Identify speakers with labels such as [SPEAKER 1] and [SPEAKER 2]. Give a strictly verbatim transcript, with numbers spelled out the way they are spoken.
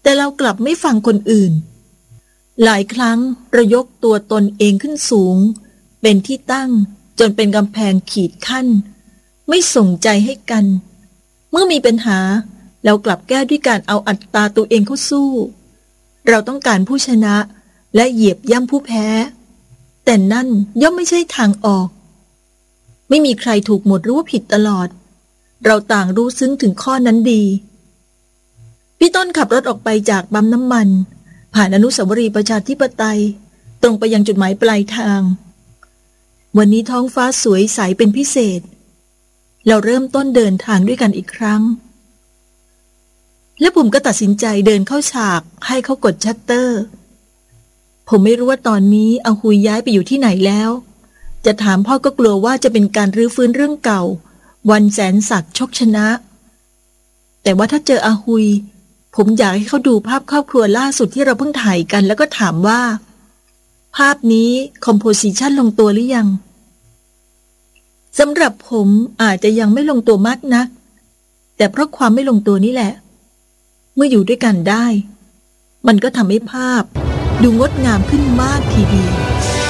[SPEAKER 1] แต่เรากลับไม่ฟังคนอื่นหลายครั้งเรายกตัวตนเองขึ้นสูงเป็นที่ตั้งจนเป็นกำแพงขีดขั้นไม่ส่งใจให้กันเมื่อมีปัญหาเรากลับแก้ด้วยการเอาอัตตาตัวเองเข้าสู้เราต้องการผู้ชนะและเหยียบย่ำผู้แพ้แต่นั่นย่อมไม่ใช่ทางออกไม่มีใครถูกหมดรู้ว่าผิดตลอดเราต่างรู้ซึ้งถึงข้อนั้นดีพี่ต้นขับรถออกไปจากปั๊มน้ำมันผ่านอนุสาวรีย์ประชาธิปไตยตรงไปยังจุดหมายปลายทางวันนี้ท้องฟ้าสวยใสเป็นพิเศษเราเริ่มต้นเดินทางด้วยกันอีกครั้งและผมก็ตัดสินใจเดินเข้าฉากให้เขากดชัตเตอร์ผมไม่รู้ว่าตอนนี้อาหุยย้ายไปอยู่ที่ไหนแล้วจะถามพ่อก็กลัวว่าจะเป็นการรื้อฟื้นเรื่องเก่าวันแสนศักดิ์ชกชนะแต่ว่าถ้าเจออาหุยผมอยากให้เขาดูภาพครอบครัวล่าสุดที่เราเพิ่งถ่ายกันแล้วก็ถามว่าภาพนี้คอมโพสิชันลงตัวหรือยังสำหรับผมอาจจะยังไม่ลงตัวมากนักแต่เพราะความไม่ลงตัวนี่แหละเมื่ออยู่ด้วยกันได้มันก็ทำให้ภาพดูงดงามขึ้นมากทีเดียว